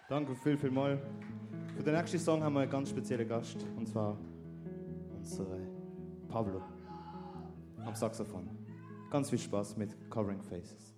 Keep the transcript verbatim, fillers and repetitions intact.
Danke viel, viel mal. Für den nächsten Song haben wir einen ganz speziellen Gast. Und zwar unser Pablo am Saxophon. Ganz viel Spaß mit Covering Faces.